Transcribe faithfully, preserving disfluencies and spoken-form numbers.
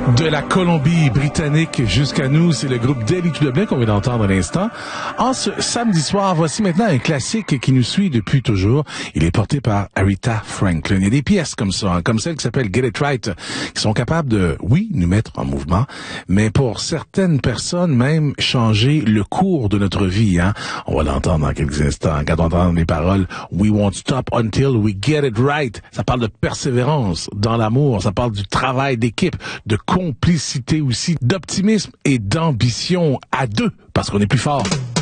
De la Colombie-Britannique jusqu'à nous, c'est le groupe Daily to Dublin qu'on vient d'entendre à l'instant. En ce samedi soir, voici maintenant un classique qui nous suit depuis toujours. Il est porté par Aretha Franklin. Il y a des pièces comme ça, hein, comme celle qui s'appelle Get It Right, qui sont capables de, oui, nous mettre en mouvement, mais pour certaines personnes même, changer le cours de notre vie. Hein. On va l'entendre dans quelques instants. Quand on entend les paroles « We won't stop until we get it right », ça parle de persévérance dans l'amour, ça parle du travail d'équipe, de complicité aussi, d'optimisme et d'ambition à deux, parce qu'on est plus fort.